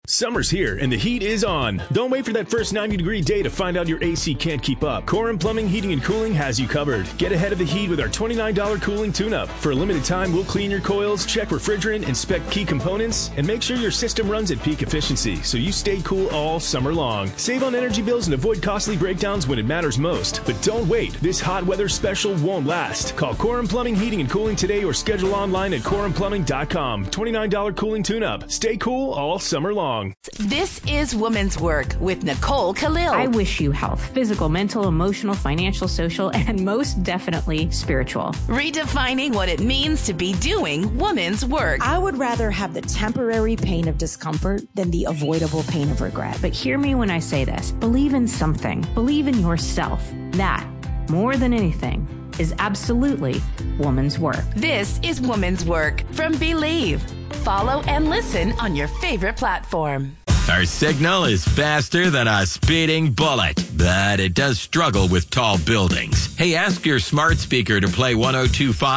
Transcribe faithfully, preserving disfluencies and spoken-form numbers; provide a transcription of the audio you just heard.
Summer's here and the heat is on. Don't wait for that first ninety degree day to find out your A C can't keep up. Corum Plumbing, Heating, and Cooling has you covered. Get ahead of the heat with our twenty-nine dollars cooling tune-up. For a limited time, we'll clean your coils, check refrigerant, inspect key components, and make sure your system runs at peak efficiency so you stay cool all summer long. Save on energy bills and avoid costly breakdowns when it matters most. But don't wait. This hot weather special won't last. Call Corum Plumbing, Heating, and Cooling today or schedule online at corum plumbing dot com. twenty-nine dollars cooling tune-up. Stay cool all summer long. This is Woman's Work with Nicole Khalil. I wish you health, physical, mental, emotional, financial, social, and most definitely spiritual. Redefining what it means to be doing woman's work. I would rather have the temporary pain of discomfort than the avoidable pain of regret. But hear me when I say this. Believe in something. Believe in yourself. That, more than anything, is absolutely woman's work. This is Woman's Work from Believe. Follow and listen on your favorite platform. Our signal is faster than a speeding bullet, but it does struggle with tall buildings. Hey, ask your smart speaker to play one oh two point five